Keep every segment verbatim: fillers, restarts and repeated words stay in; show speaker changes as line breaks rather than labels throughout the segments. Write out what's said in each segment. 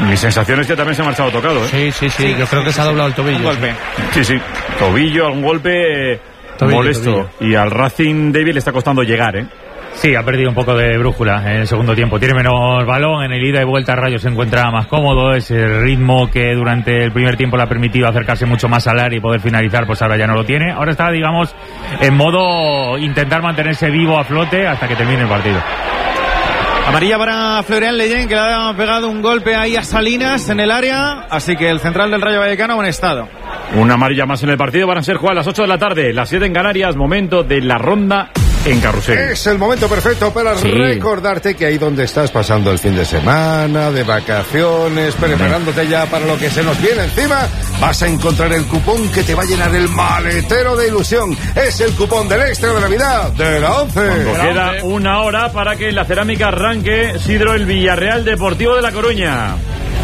Mi sensación es que también se ha marchado tocado, ¿eh?
Sí, sí, sí, sí yo sí, creo que sí, se ha doblado el tobillo. Un
golpe.
Sí, sí, tobillo, algún golpe tobillo, molesto. Tobillo. Y al Racing David le está costando llegar, ¿eh?
Sí, ha perdido un poco de brújula en el segundo tiempo. Tiene menos balón, en el ida y vuelta Rayo se encuentra más cómodo. Ese ritmo que durante el primer tiempo le ha permitido acercarse mucho más al área y poder finalizar, pues ahora ya no lo tiene. Ahora está, digamos, en modo intentar mantenerse vivo a flote hasta que termine el partido.
Amarilla para Florian Leyen, que le ha pegado un golpe ahí a Salinas en el área. Así que el central del Rayo Vallecano en estado.
Una amarilla más en el partido. Van a ser jugadas a las ocho de la tarde, las siete en Canarias. Momento de la ronda en Carrusel.
Es el momento perfecto para sí. recordarte que ahí donde estás pasando el fin de semana, de vacaciones, preparándote ya para lo que se nos viene encima, vas a encontrar el cupón que te va a llenar el maletero de ilusión. Es el cupón del extra de Navidad de la once.
Cuando queda una hora para que la cerámica arranque, Sidro, el Villarreal Deportivo de La Coruña.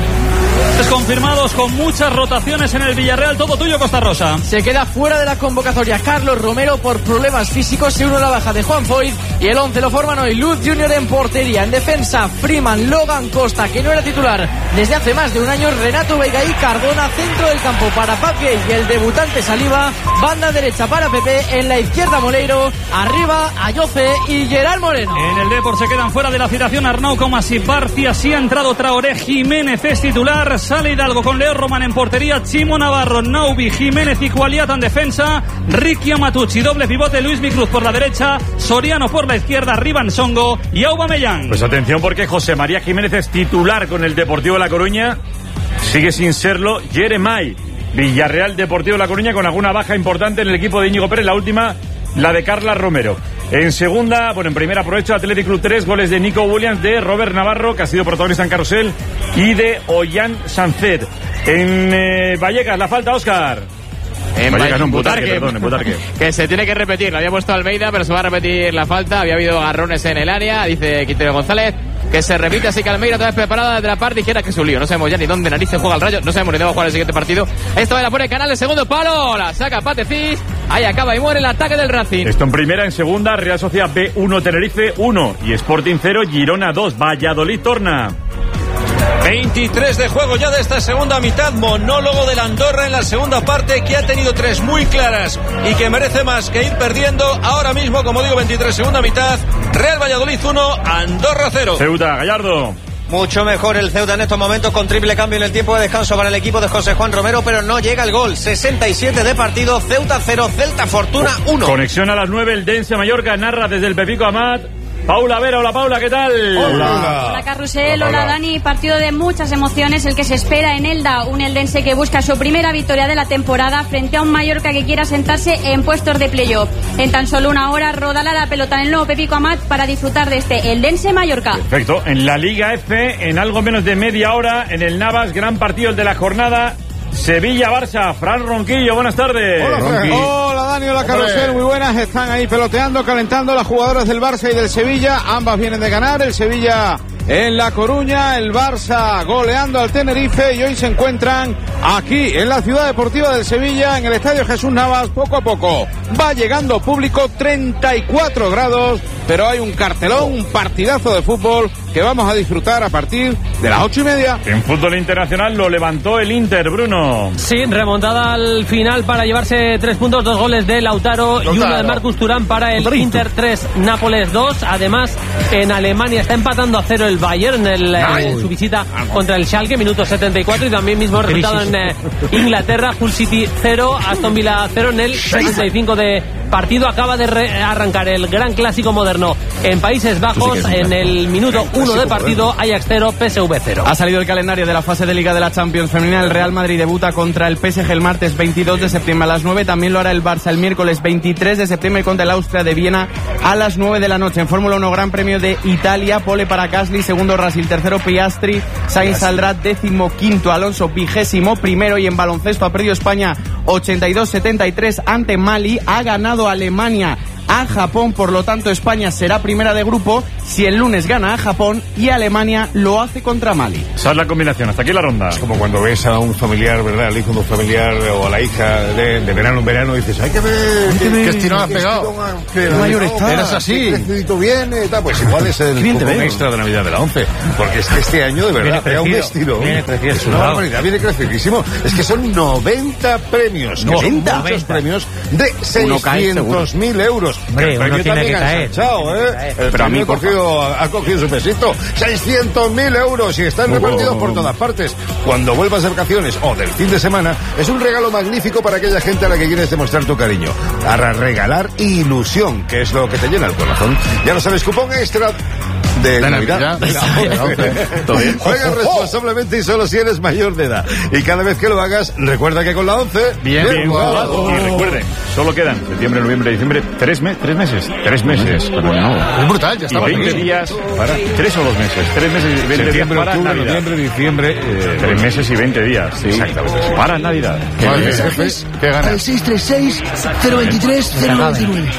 Confirmados con muchas rotaciones en el Villarreal. Todo tuyo, Costa Rosa.
Se queda fuera de la convocatoria Carlos Romero por problemas físicos. Se une a la baja de Juan Foyt. Y el once lo forman hoy Luz Junior en portería. En defensa, Freeman, Logan Costa, que no era titular desde hace más de un año. Renato Veiga y Cardona. Centro del campo para Pape y el debutante Saliba. Banda derecha para Pepe. En la izquierda Moleiro. Arriba Ayoce y Gerard Moreno.
En el Depor se quedan fuera de la citación Arnau, Comas y Barcia. Sí ha entrado Traoré. Jiménez es titular. Sale Hidalgo con Leo Roman en portería, Chimo Navarro, Naubi, Jiménez y Cualiata en defensa, Ricky Amatucci, doble pivote, Luis Micruz por la derecha, Soriano por la izquierda, Rivan Songo y Aubameyang.
Pues atención porque José María Jiménez es titular con el Deportivo de La Coruña, sigue sin serlo Jeremai. Villarreal Deportivo de La Coruña con alguna baja importante en el equipo de Íñigo Pérez, la última, la de Carla Romero. En segunda, bueno, en primera aprovecho Athletic Club tres, goles de Nico Williams, de Robert Navarro, que ha sido protagonista en Carrusel, y de Ollán Sancet. En eh, Vallecas, la falta, Óscar.
En
Vallecas, no, en
Butarque,
Butarque, perdón, en Butarque.
Que se tiene que repetir, la había puesto Almeida, pero se va a repetir la falta. Había habido agarrones en el área, dice Quintero González, que se repite, así que Almeida otra vez preparada desde la parte izquierda, que es un lío, no sabemos ya ni dónde narices juega el Rayo, no sabemos ni dónde va a jugar el siguiente partido. Esta vez la pone Canal, el segundo palo, la saca Patefis, ahí acaba y muere el ataque del Racing.
Esto en primera, en segunda, Real Sociedad B uno, Tenerife uno y Sporting cero, Girona dos, Valladolid torna.
veintitrés de juego ya de esta segunda mitad, monólogo del Andorra en la segunda parte, que ha tenido tres muy claras y que merece más que ir perdiendo. Ahora mismo, como digo, veintitrés segunda mitad, Real Valladolid uno, Andorra cero.
Ceuta, Gallardo.
Mucho mejor el Ceuta en estos momentos, con triple cambio en el tiempo de descanso para el equipo de José Juan Romero, pero no llega el gol. sesenta y siete de partido, Ceuta cero, Celta Fortuna uno.
Conexión a las nueve, el Dense Mallorca, narra desde el Pepico Amat Paula Vera. Hola Paula, ¿qué tal?
Hola, hola Carrusel, hola, hola Dani. Partido de muchas emociones el que se espera en Elda, un eldense que busca su primera victoria de la temporada frente a un Mallorca que quiera sentarse en puestos de playoff. En tan solo una hora rodará la pelota en el nuevo Pepico Amat para disfrutar de este eldense Mallorca.
Perfecto, en la Liga F, en algo menos de media hora, en el Navas, gran partido el de la jornada, Sevilla-Barça. Fran Ronquillo, buenas tardes.
Hola, Fran. Hola Dani, hola Carrusel, muy buenas. Están ahí peloteando, calentando las jugadoras del Barça y del Sevilla. Ambas vienen de ganar, el Sevilla en La Coruña, el Barça goleando al Tenerife, y hoy se encuentran aquí en la ciudad deportiva del Sevilla, en el Estadio Jesús Navas. Poco a poco va llegando público, treinta y cuatro grados, pero hay un cartelón, un partidazo de fútbol que vamos a disfrutar a partir de las ocho y media.
En fútbol internacional lo levantó el Inter, Bruno.
Sí, remontada al final para llevarse tres puntos, dos goles de Lautaro, Lautaro. y uno de Marcus Thuram para el Lautaro. Inter tres, Nápoles dos. Además, en Alemania está empatando a cero el Bayern en, el, en su visita contra el Schalke, minuto setenta y cuatro, y también mismo resultado en eh, Inglaterra, Hull City cero, Aston Villa cero en el setenta y cinco de partido. Acaba de re- arrancar el gran clásico moderno en Países Bajos, sí en el minuto uno de partido, Ajax cero, P S V cero.
Ha salido el calendario de la fase de Liga de la Champions femenina. El Real Madrid debuta contra el P S G el martes veintidós de septiembre a las nueve. También lo hará el Barça el miércoles veintitrés de septiembre contra el Austria de Viena a las nueve de la noche. En Fórmula uno, Gran Premio de Italia, pole para Gasly, segundo Russell, tercero Piastri, Sainz saldrá décimo quinto, Alonso vigésimo primero. Y en baloncesto ha perdido España ochenta y dos setenta y tres ante Mali. Ha ganado Alemania a Japón. Por lo tanto, España será primera de grupo si el lunes gana a Japón y Alemania lo hace contra Mali.
Esa es la combinación. Hasta aquí la ronda.
Es como cuando ves a un familiar, ¿verdad? Al hijo de un familiar o a la hija de, de verano en verano y dices, hay que ver
qué,
qué
estirón has pegado.
Qué mayor está. Eres así. Crecidito viene, tal. Pues igual es el cupón extra de Navidad de la once. Porque es que este año, de verdad, pega un estilo. Es una barbaridad, viene crecidísimo. Es que son noventa premios. noventa Muchos premios de seiscientos mil euros.
Hombre,
el premio también ha ensanchado, ¿eh? El Pero a mí ha cogido, ha cogido su pesito. seiscientos mil euros y están repartidos por todas partes. Cuando vuelvas de vacaciones o del fin de semana, es un regalo magnífico para aquella gente a la que quieres demostrar tu cariño. Para regalar ilusión, que es lo que te llena el corazón. Ya lo sabes, cupón extra de, de Navidad. Navidad. Juega responsablemente y solo si eres mayor de edad. Y cada vez que lo hagas, recuerda que con la once...
Bien, bien, bien jugado. Y recuerden, solo quedan septiembre, noviembre, diciembre, tres, me tres meses. Tres meses. Pero no.
Es brutal, ya está.
Y veinte días para... Tres o dos meses. Tres meses y veinte días para
octubre,
Navidad.
Noviembre, diciembre...
Eh, tres meses y veinte días. Sí. Exactamente. Sí. Para Navidad.
¿Qué ganas?
Al seis tres seis, cero veintitrés, cero noventa y nueve.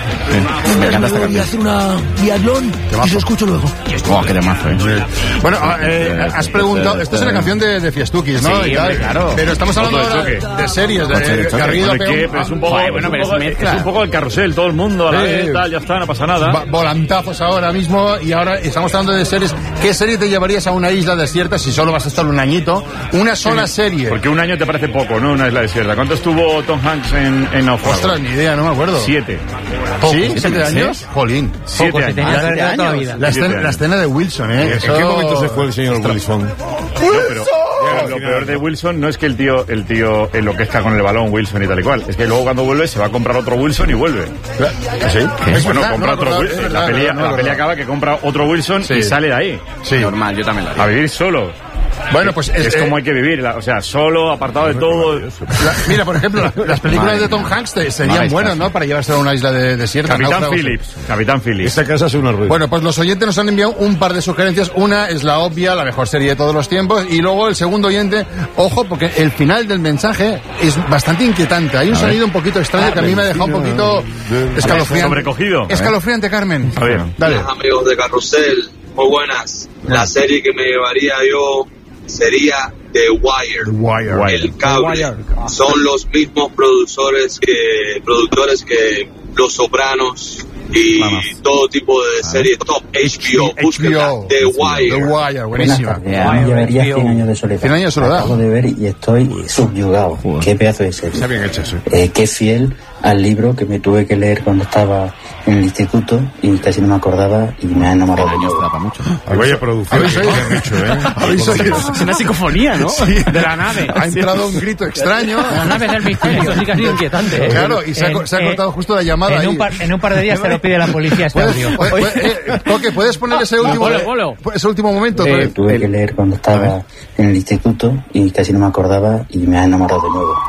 Me voy a hacer una biatlón y lo escucho luego.
Oh, qué temazo, ¿eh?
Bueno, eh, has preguntado, esto es una canción de, de Fiestukis, ¿no?
Sí, hombre, claro.
Pero estamos hablando ahora de, de series, de Garrido.
Es un poco, Ay, bueno, es, un poco, es un poco el carrusel, todo el mundo a la vez, tal, ya está, no pasa nada.
Va, volantazos ahora mismo, y ahora estamos hablando de series. ¿Qué serie te llevarías a una isla desierta si solo vas a estar un añito? Una sola sí, serie.
Porque un año te parece poco, ¿no? Una isla desierta. ¿Cuánto estuvo Tom Hanks en, en Náufrago?
Ostras, ni idea, no me acuerdo.
Siete.
¿Sí? ¿Siete años? Jolín.
Siete
Poco,
años.
Siete años.
La, escena, la escena de Wilson, ¿eh?
¿En qué momento se fue el señor Wilson?
No, pero ya, lo peor de Wilson no es que el tío el tío enloquezca con el balón Wilson y tal y cual. Es que luego cuando vuelve se va a comprar otro Wilson y vuelve.
¿Sí?
Es bueno, compra no, otro no, Wilson. La pelea, no, no, la pelea acaba que compra otro Wilson sí. y sale de ahí.
Sí, normal, yo también la haría.
A vivir solo.
Bueno, pues
es, es como hay que vivir, o sea, solo, apartado de todo.
La, mira, por ejemplo, la, las películas Madre. de Tom Hanks te, serían Madre buenas, ¿no? Para llevarse a una isla de, desierta.
Capitán Phillips, Capitán Phillips.
Esta casa es una ruina.
Bueno, pues los oyentes nos han enviado un par de sugerencias. Una es la obvia, la mejor serie de todos los tiempos. Y luego el segundo oyente, ojo, porque el final del mensaje es bastante inquietante. Hay un a sonido ver. un poquito extraño Carmen, que a mí me ha dejado un poquito escalofriante.
Sobrecogido.
Escalofriante, Carmen.
A ver,
dale.
Hola, amigos de Carrusel, muy buenas. La serie que me llevaría yo sería The Wire.
The Wire.
El cable.
The Wire.
Son los mismos productores que productores que Los Sopranos y Vamos. todo tipo de series top. H B O. Búsquenla. The Wire.
The Wire, buenísima.
Buenas tardes. A mí llevaría cien años de soledad.
cien años de soledad.
Acabo de ver y estoy subyugado. Joder. Qué pedazo de serie.
Está bien hecho eso.
Eh, qué fiel al libro que me tuve que leer cuando estaba en el instituto y casi no me acordaba y me ha enamorado de nuevo.
Vaya producción que han hecho, ¿eh?
Es una psicofonía, ¿no?
Sí.
De la nave.
Ha entrado un grito extraño.
La nave del misterio. Eso sí que ha sido inquietante. ¿eh?
Claro, y se ha,
en,
se ha cortado
eh,
justo la llamada
en
ahí.
Un par, en un par de días te lo pide la policía este audio.
¿Puedes, eh, Toque, ¿puedes poner ese último,
bolo, bolo.
ese último momento?
Eh, tuve que leer cuando estaba en el instituto y casi no me acordaba y me ha enamorado de nuevo.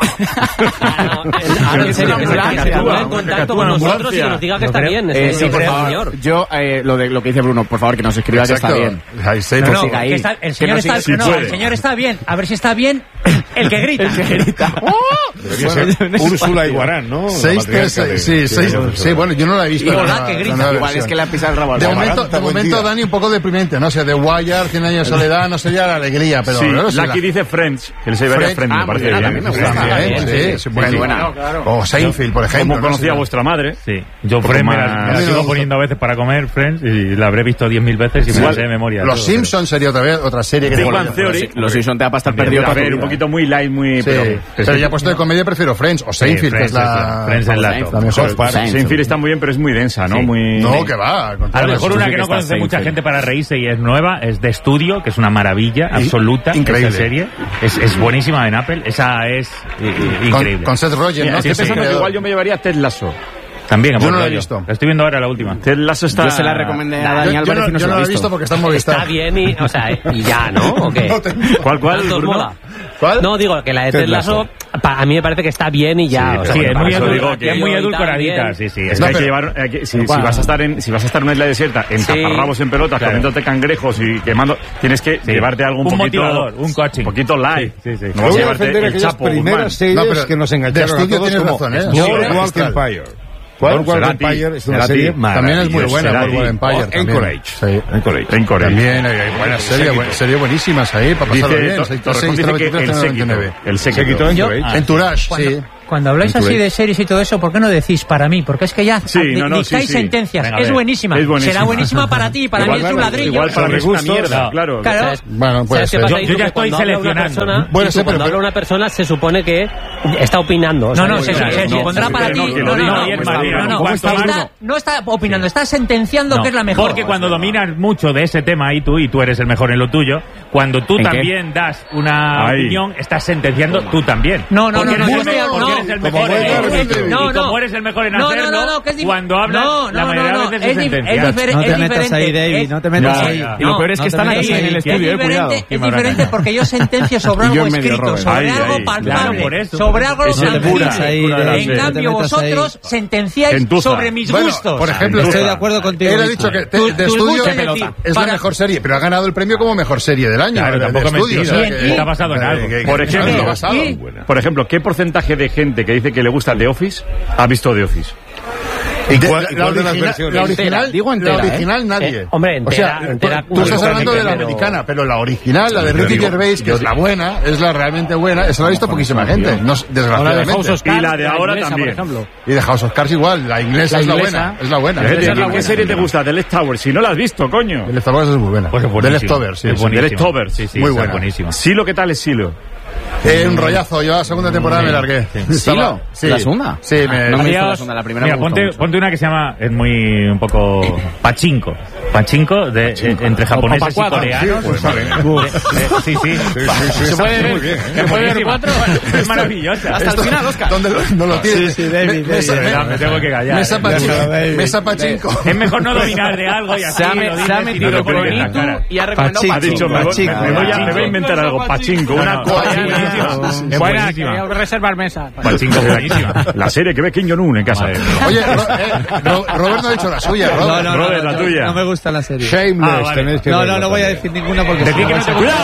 Ahora, en serio, que se actúa en contacto con nosotros y que nos diga que está bien.
Eh, sí, por favor. Yo, eh, lo, de, lo que dice Bruno, por favor, que nos escriba que está bien.
No, no, que está, el señor está, si no, el señor está bien. A ver si está bien el que grita.
El que grita.
Debería ser Úrsula Iguarán, ¿no?
seis tres seis, sí, seis, sí, bueno, yo no la he visto.
Igual que grita.
Igual es que le ha pisado el rabo.
De momento, de momento Dani, un poco deprimente, ¿no? O sea, The Wire, cien años de soledad, no sería la alegría, pero...
Sí,
no, no,
Lucky la... dice Friends, que él se llevaría Friends, me parece bien.
También me gusta.
Sí, buena. O Seinfeld, por ejemplo.
Como conocía a vuestra madre.
Sí, yo Friends me la sigo poniendo a veces para comer, Friends, y la habré visto diez mil veces y me la sé de memoria.
Los Simpsons sería otra vez otra serie que...
Big Bang Theory.
Los Simpsons te va a estar perdido.
A ver, un poquito muy light, muy...
Pero ya puesto de comedia prefiero Friends o Seinfeld, que es la...
Friends es la
mejor parte.
Seinfeld está muy bien, pero es muy densa, ¿no? Muy...
No, que va.
A lo mejor una que no conoce mucha gente para reírse y es nueva, es de Estudio, que es una maravilla absoluta.
Increíble.
Esa serie. Es, es buenísima en Apple. Esa es increíble.
Con, con Seth Rogen, ¿no?
Estoy pensando que igual yo me llevaría a Ted Lasso.
También,
yo no la he visto.
La estoy viendo ahora la última.
Ted Lasso está...
Yo se la recomendé a Dani Álvarez y no
se la he visto porque está en Movistar.
Está bien y, o sea, y ya, ¿no? ¿O qué?
¿Cuál, cuál?
mola?
¿Cuál?
No, digo, que la de Ted Lasso, a mí me parece que está bien y ya.
Sí,
o sea,
sí, es, muy
eso
edul-
digo que
es muy edulcoradita. Sí, sí.
Es que hay que llevar... Hay que, si,
no,
si, vas a estar en, si vas a estar en una isla desierta, en sí, taparrabos en pelotas, claro, comiéndote cangrejos y quemando... Tienes que sí, llevarte algo un, un poquito...
motivador, un coaching.
Un poquito light.
Sí, sí, sí. No vas a llevarte el Chapo, primeras series no, que nos engancharon a todos como Boardwalk Empire. ¿Cuál? Boardwalk Empire es una serie maravillosa.
También es muy buena, Boardwalk Empire.
Encourage.
Sí.
Encourage.
Encourage. También hay buenas series, buenas series buenísimas ahí para pasarlo bien.
El séquito. El séquito.
Entourage, sí.
Cuando habláis así de series y todo eso, ¿por qué no decís para mí? Porque es que ya
sí, no, no,
dictáis
sí, sí.
sentencias.
Venga,
es, buenísima.
es buenísima.
Será buenísima para ti, para
igual,
mí es un
claro,
ladrillo.
Igual para mí es una mierda, claro.
claro.
Bueno, pues
yo,
yo ya estoy seleccionando.
Persona, bueno, sí, cuando habla una persona se supone que está opinando. O sea,
no, no, se, se, se supondrá
no,
para ti.
No,
no, no, no está opinando, está sentenciando
no,
que es la mejor.
Porque cuando dominas mucho de ese tema y tú, y tú eres el mejor en lo tuyo, cuando tú también das una opinión, estás sentenciando tú también.
No, no, no, no,
porque eres el mejor en
no,
y como eres el mejor en
no,
hacerlo,
no, no, que es
cuando hablas,
no, no,
la mayoría
no, no,
de veces
es,
se sentencia.
Es diferente.
No te
es
metas
diferente,
ahí, David,
es,
no te metas
no,
ahí.
No,
y lo peor es que
no
están aquí en el estudio,
es
eh, cuidado.
Es diferente porque yo sentencio sobre algo escrito, sobre algo palpable, sobre algo tangible. En cambio, vosotros sentenciáis sobre mis gustos.
Por ejemplo,
estoy de acuerdo contigo.
Él ha dicho que de estudio es la mejor serie, pero ha ganado el premio como mejor serie del año.
Claro, tampoco me está basado en algo.
Por ejemplo, por ejemplo, ¿qué porcentaje de gente que dice que le gusta The Office ha visto The Office?
¿Y cuál, de, cuál de las versiones?
La original, digo entera, la original
¿eh?
nadie.
Eh, hombre, entera,
o sea,
entera,
tú estás hablando de la americana, pero la original, la de Ricky Gervais, que es la buena, es la realmente buena, esa la ha visto poquísima gente, no, desgraciadamente.
Y la de ahora también.
Y de House of Cards igual, la inglesa es la buena, es la buena.
¿Qué serie te gusta? The Leftovers, si no la has visto, coño.
The Leftovers es muy buena. The Leftovers, sí.
The Leftovers,
muy buena.
Silo, ¿qué tal es Silo?
Eh, un rollazo, yo a la segunda temporada sí, me largué.
Sí. ¿Silo?
Sí.
¿La segunda?
Sí, me...
No me hizo la segunda, la primera
Mira,
me
ponte, ponte una que se llama, es muy, un poco, Pachinko. Pachinko, de, Pachinko. entre japoneses y coreanos. Sí, pues, sí, sí.
¿Se puede ver? ¿Se puede ver cuatro?
Es maravillosa.
Hasta el final, Oscar.
¿Dónde no lo tienes?
Sí, sí, David.
Me tengo que callar.
Mesa Pachinko. Mesa Pachinko.
Es mejor no dominar de algo y así lo dices.
Se ha metido por Itu y ha recomendado
Pachinko. Ha dicho, me voy a inventar algo. Pachinko, una cosa.
Quería reservar mesa.
Pachinko, buenísima. La serie que ve Kim Jong-un en casa.
Oye, Robert no ha dicho la suya, Robert.
No, no,
Robert, la tuya.
No me gusta la serie.
Shameless, tenéis que
No, no, no voy a decir ninguna porque...
Decir que no te gusta.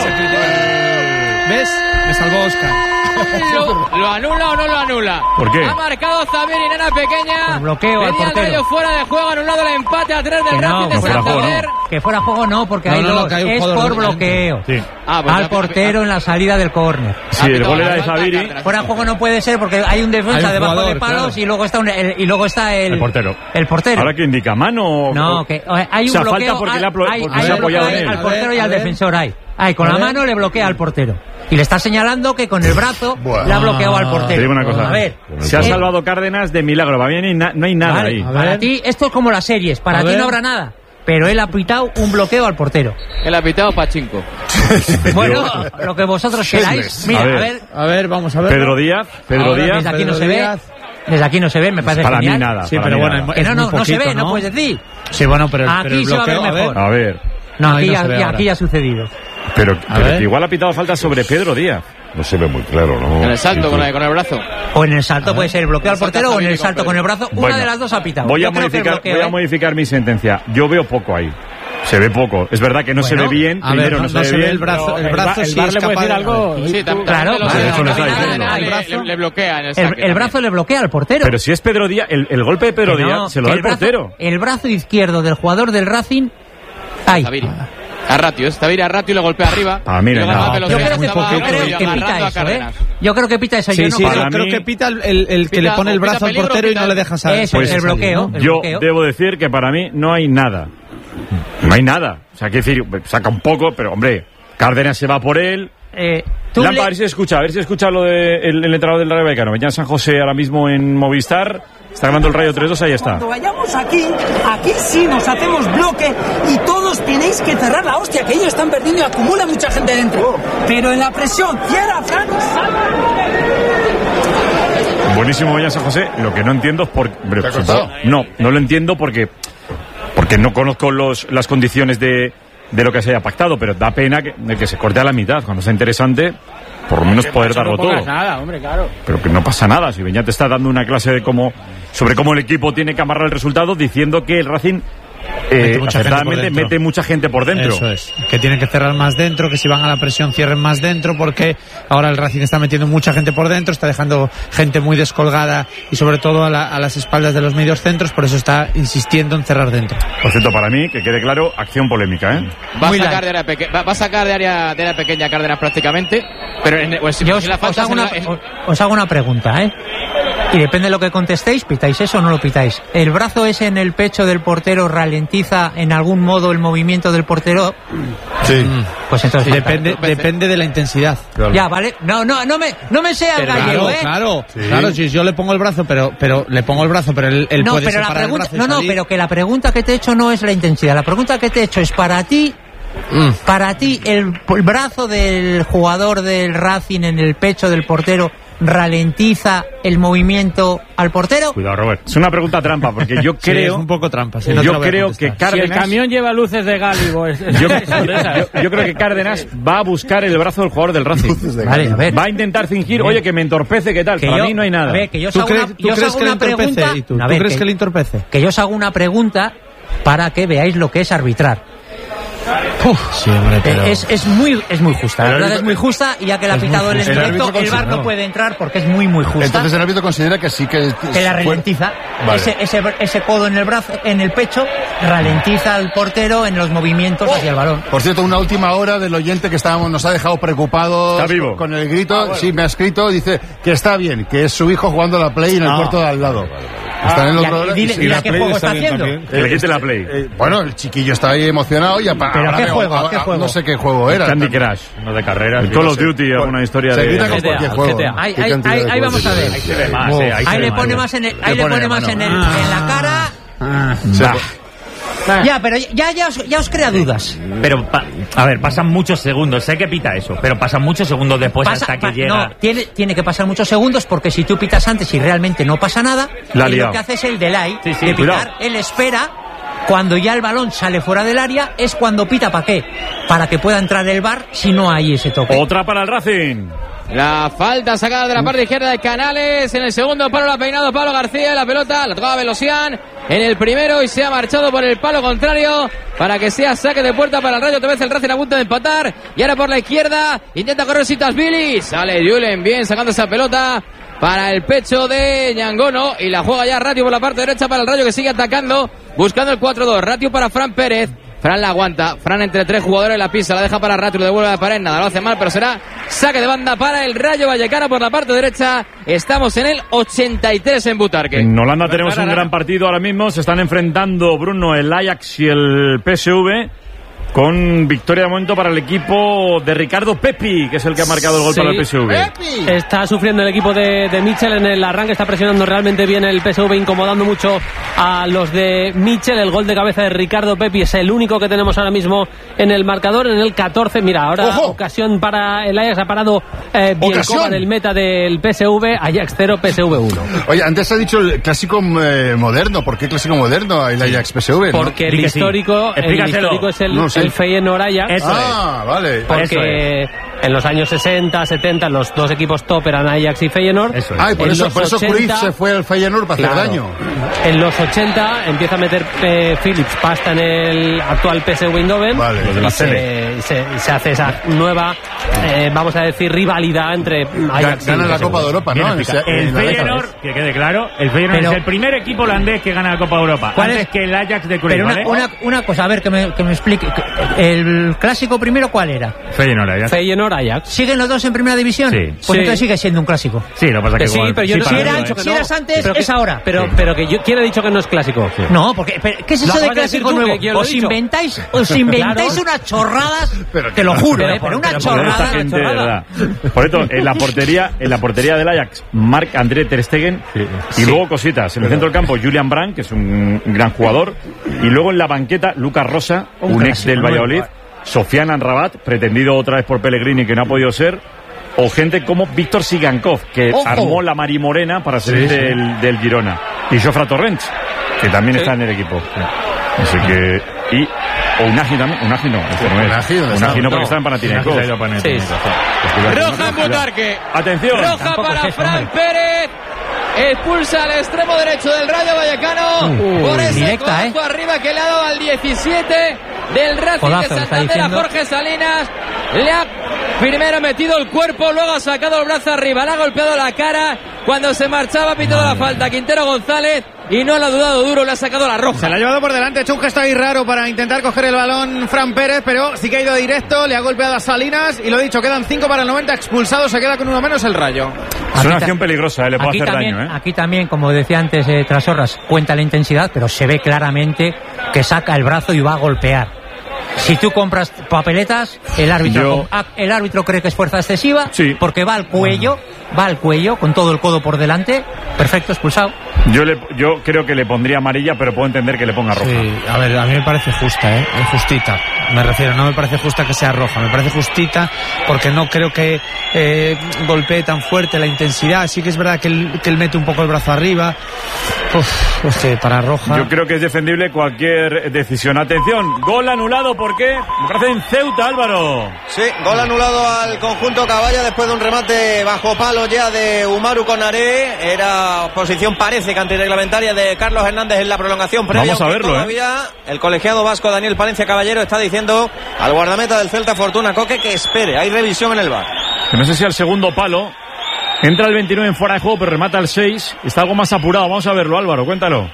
¿Ves? Me salvó Oscar.
¿Lo, ¿Lo anula o no lo anula?
¿Por qué?
Ha marcado Zabir y Nena Pequeña.
Por bloqueo al
portero. Venía fuera de juego, anulado el empate a tres del Racing de Santander.
Que fuera juego no, porque
no,
hay
no,
dos.
No,
es por bloqueo.
Sí.
Ah, pues
al portero en la salida del córner.
Sí, el gol era de Zabiri.
Fuera de juego no puede ser porque hay un defensa
hay un
debajo
jugador,
de palos
claro.
y luego está un, el, y luego está el,
el portero.
El portero.
¿Ahora qué indica? ¿Mano?
No, que hay un
o sea,
bloqueo.
falta porque,
hay,
la, porque
hay,
se ha apoyado en él.
Al portero y al defensor hay. Hay con la mano le bloquea al portero. Y le está señalando que con el brazo le ha bloqueado al portero.
Te digo una cosa.
A ver.
Se ha salvado Cárdenas de milagro. Para mí no hay nada
vale,
ahí.
Para ti, esto es como las series. Para a ti ver. No habrá nada. Pero él ha pitado un bloqueo al portero.
Él ha pitado Pachinko.
Bueno, lo que vosotros queráis. Mira, a ver. a ver.
A ver, vamos a ver.
Pedro Díaz. Pedro
Ahora,
Díaz.
Desde aquí
Pedro
no se
Díaz.
ve. Desde aquí no se ve, me parece
para
genial.
Mí nada,
sí, pero bueno,
que no, no,
poquito,
no se ve, no,
¿no
puedes decir.
Sí, bueno, pero,
aquí
pero el
bloqueo,
se va a ver mejor.
A ver.
No, aquí, no ya, ya, aquí ya ha sucedido.
Pero, pero igual ha pitado falta sobre Pedro Díaz.
No se ve muy claro, ¿no?
En el salto con, la, con el brazo.
O en el salto puede ser el bloqueo al portero o en el salto con el brazo. Una
bueno,
de las dos ha pitado.
Voy a, modificar, voy a modificar mi sentencia. Yo veo poco ahí. Se ve poco. Es verdad que no bueno, se ve bien.
A
Primero
ver, no,
no, se,
no
ve
se ve
bien.
el brazo. El brazo
el
sí
bar
es
le puede
capaz
decir algo.
Sí, también.
Claro.
Le, le bloquea en el saque.
El, el brazo le bloquea al portero.
Pero si es Pedro Díaz, el, el golpe de Pedro Díaz no, se lo da el,
brazo,
portero.
El brazo izquierdo del jugador del Racing. Ahí.
A Ratio, está bien a Ratio y le golpea arriba.
Ah, mira, no,
yo creo que, yo creo que pita eso, ¿eh? Yo creo que pita eso.
Sí,
yo
sí,
no
yo creo que pita el, el, el que pita, le pone el brazo al portero y no le deja salir.
Eso, pues el bloqueo. El
yo
bloqueo.
debo decir que para mí no hay nada. No hay nada. O sea, quiero decir, saca un poco, pero hombre, Cárdenas se va por él.
Eh,
Lampa, le... a ver si escucha, a ver si escucha lo del de el, el entrenador del Rayo Vallecano. Venía en San José ahora mismo en Movistar. Está ganando el Rayo tres dos, ahí está.
Cuando vayamos aquí, aquí sí nos hacemos bloque y todos tenéis que cerrar la hostia, que ellos están perdiendo y acumula mucha gente dentro. Pero en la presión, cierra, Fran,
buenísimo Venía San José. Lo que no entiendo es por... No, no lo entiendo porque porque no conozco los, las condiciones de, de lo que se haya pactado, pero da pena que, que se corte a la mitad. Cuando sea interesante, por lo menos poder darlo todo.
Nada, hombre, claro.
Pero que no pasa nada. Si Beñat está dando una clase de cómo, sobre cómo el equipo tiene que amarrar el resultado, diciendo que el Racing eh, acertadamente mete mucha gente por dentro.
Eso es, que tienen que cerrar más dentro, que si van a la presión cierren más dentro, porque ahora el Racing está metiendo mucha gente por dentro, está dejando gente muy descolgada y sobre todo a, la, a las espaldas de los medios centros, por eso está insistiendo en cerrar dentro.
Por cierto, para mí, que quede claro, acción polémica, ¿eh?
Va a, sacar de área peque- va, va a sacar de área, de área pequeña Cárdenas prácticamente, pero en, pues,
Yo os,
si la falta
os, hago
en
una,
la, en...
os hago una pregunta, ¿eh? Y depende de lo que contestéis, pitáis eso o no lo pitáis. ¿El brazo ese en el pecho del portero ralentiza en algún modo el movimiento del portero?
Sí.
Pues entonces
depende, depende de la intensidad.
Claro. Ya, vale. No, no, no me, no me sea el gallego,
claro,
¿eh?
Claro, sí. claro, si yo le pongo el brazo, pero, pero le pongo el brazo, pero él, él
no,
puede
pero
separar
la pregunta,
el brazo y
no, no,
salir.
pero que la pregunta que te he hecho no es la intensidad. La pregunta que te he hecho es para ti. Mm. Para ti, el, el brazo del jugador del Racing en el pecho del portero ralentiza el movimiento al portero.
Cuidado, Robert. Es una pregunta trampa, porque yo creo...
Sí, es un poco trampa.
Sí, no yo creo que Cárdenas...
Si el camión lleva luces de Gálibo... Es, es,
yo, yo, yo creo que Cárdenas va a buscar el brazo del jugador del Racing.
Vale, a ver.
Va a intentar fingir, oye, que me entorpece, ¿qué tal? Que Para yo, mí no hay nada.
A ver, que yo
¿Tú,
hago
crees,
una,
¿tú
yo
crees
hago
que
una
le entorpece?
pregunta,
¿Y tú,
a
¿tú
ver,
crees
que,
que le entorpece?
Que yo os hago una pregunta para que veáis lo que es arbitrar. Uf,
sí, hombre, pero...
es, es muy es muy justa, la verdad es muy justa, y ya que le ha pitado el
justa.
indirecto, el,
el
VAR no puede entrar porque es muy muy justa.
Entonces el árbitro considera que sí que...
Que la ralentiza. Vale. Ese, ese, ese codo en el brazo, en el pecho, ralentiza al portero en los movimientos oh. hacia el balón.
Por cierto, una última hora del oyente que estábamos, nos ha dejado preocupados con el grito. Ah, bueno. Sí, me ha escrito, dice que está bien, que es su hijo jugando a la Play en el ah. cuarto de al lado. Está en el otro lado.
Dile, dile a qué juego está haciendo.
Que le quite la Play.
Eh, bueno, el chiquillo está ahí emocionado y apa,
¿Pero a qué juego?
A,
¿a qué juego?
No sé qué juego era.
Candy Crush, no de carreras. El Call of Duty, alguna historia
se
de...
grita con cualquier juego.
Ahí, ahí, ahí, ahí vamos a ver. Ahí se ve más, eh, ahí, ahí le pone más en el, ahí le pone más en, el, en la cara.
Ah,
nah. Ya, pero ya, ya, os, ya os crea dudas.
Pero, pa, a ver, pasan muchos segundos. Sé que pita eso, pero pasan muchos segundos después
pasa,
hasta que
pa,
llega.
No, tiene, tiene que pasar muchos segundos, porque si tú pitas antes y realmente no pasa nada, lo que hace es el delay
sí, sí,
de pitar.
Cuidado.
Él espera. Cuando ya el balón sale fuera del área es cuando pita. ¿Para qué? Para que pueda entrar el V A R si no hay ese toque.
Otra para el Racing.
La falta sacada de la parte izquierda de Canales. En el segundo palo la ha peinado Pablo García. La pelota la tocaba Velosian en el primero y se ha marchado por el palo contrario para que sea saque de puerta para el Rayo. Otra vez el Racing a punto de empatar. Y ahora por la izquierda intenta correr Sitasvili. Sale Julen bien sacando esa pelota para el pecho de Ñangono y la juega ya Ratio por la parte derecha para el Rayo, que sigue atacando, buscando el cuatro dos. Ratio para Fran Pérez. Fran la aguanta. Fran entre tres jugadores la pisa, la deja para Ratio, lo devuelve a la pared. Nada, lo hace mal, pero será saque de banda para el Rayo Vallecano por la parte derecha. Estamos en el ochenta y tres en Butarque.
En Holanda tenemos un gran partido ahora mismo. Se están enfrentando, Bruno, el Ajax y el P S V. Con victoria de momento para el equipo de Ricardo Pepi, que es el que ha marcado el gol sí. para el P S V.
¡Pepi! Está sufriendo el equipo de, de Mitchell en el arranque, está presionando realmente bien el P S V, incomodando mucho a los de Mitchell. El gol de cabeza de Ricardo Pepi es el único que tenemos ahora mismo en el marcador, en el catorce. Mira, ahora ¡ojo! Ocasión para el Ajax, ha parado eh, Bielkova del meta del P S V, Ajax cero, P S V uno.
Oye, antes ha dicho el clásico eh, moderno. ¿Por qué clásico moderno el Ajax P S V?
Porque
¿no?
el histórico,
sí.
el histórico es el...
No, sí.
El Feyenoord Ajax.
Ah, vale.
Porque en los años sesenta, setenta los dos equipos top eran Ajax y Feyenoord.
Eso es. Ah, y por, eso, por eso Cruyff se fue al Feyenoord para claro, hacer daño.
En los ochenta empieza a meter eh, Phillips pasta en el actual P S V Eindhoven.
Vale,
y
la
se, se, se hace esa nueva, eh, vamos a decir, rivalidad entre Ajax
gana
y
la Copa de Europa, ¿no?
El, el Feyenoord, que quede claro, el Feyenoord pero, es el primer equipo holandés que gana la Copa de Europa. Antes es? que el Ajax de Cruyff.
Pero una,
¿vale?
una, una cosa, a ver, que me, que me explique. ¿El clásico primero cuál era?
Feyenoord Ajax.
Feyenoord Ajax.
¿Siguen los dos en primera división?
Sí.
Pues
sí.
entonces sigue siendo un clásico.
Sí, lo que pasa es que
sí,
igual,
pero yo
sí,
no,
si, era,
dicho que
si
no.
eras antes,
pero
es
que,
ahora.
Pero,
sí.
pero que yo quiero dicho que no es clásico.
Sí. No, porque pero, ¿qué es eso de clásico nuevo? Os inventáis, os inventáis claro. unas chorradas, pero te lo juro, pero, eh, pero una chorrada.
Gente, una chorrada. Por esto, en la portería, en la portería del Ajax, Marc-André ter Stegen, sí. y sí. luego cositas. En el centro del campo, Julian Brandt, que es un gran jugador, y luego en la banqueta, Lucas Rosa, un, un ex del Valladolid, Sofiane Amrabat, pretendido otra vez por Pellegrini, que no ha podido ser, o gente como Víctor Sigankov, que Ojo. armó la Marimorena para salir sí, sí. Del, del Girona, y Jofre Torrents, que también sí. está en el equipo. Así que... Y, o Unagi también, Unagi no, este no es.
Unagi,
Unagi no, porque está en Panathinaikos.
Sí, sí. Roja en Butarque.
Atención.
Roja para Fran Pérez. expulsa al extremo derecho del Rayo Vallecano
uh,
por ese
directa,
codazo
¿eh?
arriba que le ha dado al diecisiete del Racing
Codazo,
de Santander a Jorge Salinas. Le ha primero metido el cuerpo, luego ha sacado el brazo arriba, le ha golpeado la cara cuando se marchaba, ha pitado la falta Quintero González y no lo ha dudado duro, le ha sacado la roja.
Se la ha llevado por delante, ha hecho un gesto ahí raro para intentar coger el balón Fran Pérez, pero sí que ha ido directo, le ha golpeado a Salinas y lo dicho, quedan cinco para el noventa, expulsado, se queda con uno menos el Rayo.
Es una acción peligrosa, ¿eh? Le puede
aquí
hacer
también,
daño, ¿eh?
Aquí también, como decía antes eh, Trasorras, cuenta la intensidad, pero se ve claramente que saca el brazo y va a golpear. Si tú compras papeletas, el árbitro,
Yo...
el árbitro cree que es fuerza excesiva,
sí.
porque va al cuello, va al cuello con todo el codo por delante, perfecto, expulsado.
Yo le, yo creo que le pondría amarilla, pero puedo entender que le ponga roja.
Sí, a ver, a mí me parece justa, ¿eh? Justita. Me refiero, no me parece justa que sea roja, me parece justita porque no creo que eh, golpee tan fuerte la intensidad. Sí que es verdad que él, que él mete un poco el brazo arriba. Uf, es que para roja...
Yo creo que es defendible cualquier decisión. Atención, gol anulado, ¿por qué? Me parece en Ceuta, Álvaro.
Sí, gol anulado al conjunto Caballa después de un remate bajo palo ya de Umaru Konaré. Era posición, parece que antirreglamentaria de Carlos Hernández en la prolongación previa.
Vamos a verlo,
todavía
¿eh?
El colegiado vasco Daniel Palencia Caballero está diciendo al guardameta del Celta, Fortuna Coque, que espere. Hay revisión en el V A R.
Que no sé si al segundo palo entra el veintinueve en fuera de juego, pero remata el seis. Está algo más apurado. Vamos a verlo, Álvaro, cuéntalo.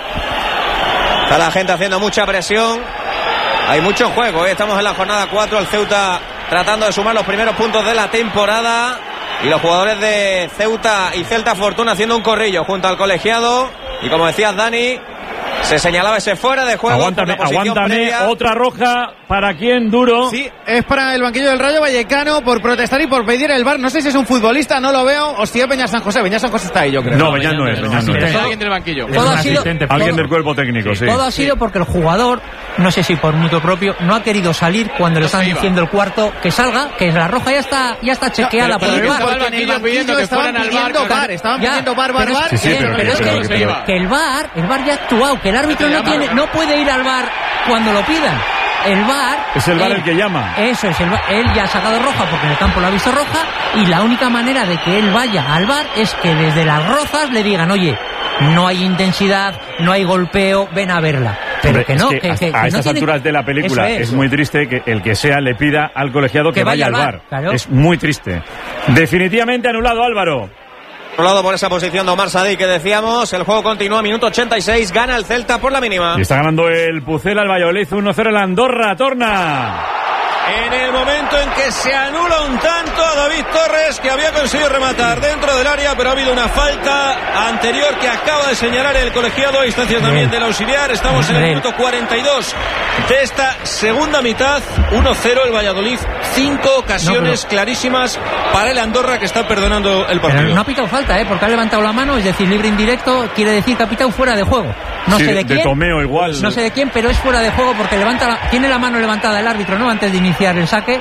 Está la gente haciendo mucha presión. Hay mucho juego, ¿eh? Estamos en la jornada cuatro. El Ceuta tratando de sumar los primeros puntos de la temporada. Y los jugadores de Ceuta y Celta Fortuna haciendo un corrillo junto al colegiado. Y como decías, Dani, se señalaba ese fuera de juego.
Aguántame, aguántame. Otra roja. ¿Para quién, Duro?
Sí, es para el banquillo del Rayo Vallecano por protestar y por pedir el V A R. No sé si es un futbolista, no lo veo. O si es Beñat San José. Beñat San José está ahí, yo creo.
No, Beñat no es. Beñat no es.
Es alguien del banquillo.
Todo ha sido,
alguien del cuerpo técnico, sí.
Todo ha sido porque el jugador, no sé si por mutuo propio, no ha querido salir cuando le están diciendo el cuarto que salga, que la roja ya está ya está chequeada
no,
por el V A R.
Porque en el banquillo estaban pidiendo V A R. Estaban pidiendo V A R, V A R, V A R.
Sí, sí, pero,
pero es que, que, que el V A R, el V A R ya ha actuado, que el árbitro no tiene, no puede ir al V A R cuando lo pidan. El V A R...
Es el V A R el que llama.
Eso es, el, él ya ha sacado roja porque en el campo lo ha visto roja y la única manera de que él vaya al V A R es que desde las rozas le digan, oye, no hay intensidad, no hay golpeo, ven a verla. Pero
Hombre,
que no,
es que
que,
a,
que,
a
que
estas
no
alturas
tiene...
de la película es. es muy triste que el que sea le pida al colegiado que, que vaya, vaya al V A R.
Claro.
Es muy triste. Definitivamente anulado, Álvaro.
Anulado por esa posición de Omar Sadí que decíamos. El juego continúa, minuto ochenta y seis, gana el Celta por la mínima.
Y está ganando el Pucela al Valladolid uno cero el Andorra, Torna.
En el momento en que se anula un tanto a David Torres, que había conseguido rematar dentro del área, pero ha habido una falta anterior que acaba de señalar el colegiado a instancia también del auxiliar. Estamos en el minuto cuarenta y dos de esta segunda mitad. uno cero el Valladolid. Cinco ocasiones no, pero... clarísimas para el Andorra, que está perdonando el partido.
Pero no ha pitado falta, ¿eh? Porque ha levantado la mano, es decir, libre indirecto, quiere decir que ha pitado fuera de juego. No
sí,
sé de,
de
quién.
De Tomeo igual.
No sé de quién, pero es fuera de juego porque levanta la, tiene la mano levantada el árbitro, ¿no? Antes de iniciar el saque.